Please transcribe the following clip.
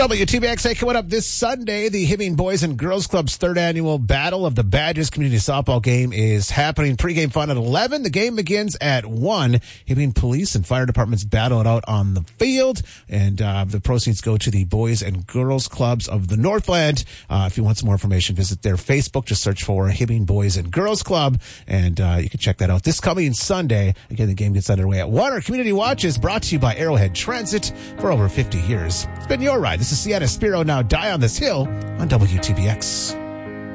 WTBX coming up this Sunday, the Hibbing Boys and Girls Club's third annual Battle of the Badges community softball game is happening. Pre-game fun at 11. The game begins at 1. Hibbing Police and Fire Departments battle it out on the field, and the proceeds go to the Boys and Girls Clubs of the Northland. If you want some more information, visit their Facebook. Just search for Hibbing Boys and Girls Club, and you can check that out this coming Sunday. Again, the game gets underway at 1. Our Community Watch is brought to you by Arrowhead Transit for over 50 years. It's been your ride. This is Sienna Spiro, Now Die on This Hill on WTBX.